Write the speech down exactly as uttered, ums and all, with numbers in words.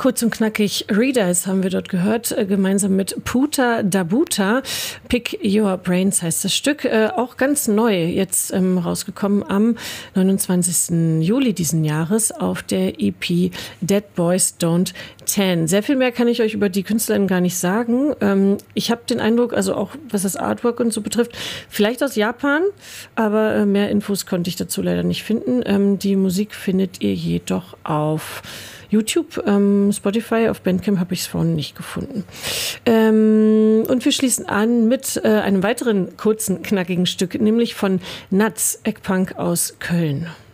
Kurz und knackig Readers haben wir dort gehört, äh, gemeinsam mit Puta Dabuta. Pick Your Brains heißt das Stück. Äh, auch ganz neu, jetzt ähm, rausgekommen am neunundzwanzigsten Juli diesen Jahres auf der E P Dead Boys Don't Tan. Sehr viel mehr kann ich euch über die Künstlerin gar nicht sagen. Ähm, ich habe den Eindruck, also auch was das Artwork und so betrifft, vielleicht aus Japan, aber äh, mehr Infos konnte ich dazu leider nicht finden. Ähm, die Musik findet ihr jedoch auf YouTube, ähm, Spotify, auf Bandcamp habe ich es vorhin nicht gefunden. Ähm, und wir schließen an mit äh, einem weiteren kurzen, knackigen Stück, nämlich von Nuts, Eggpunk aus Köln.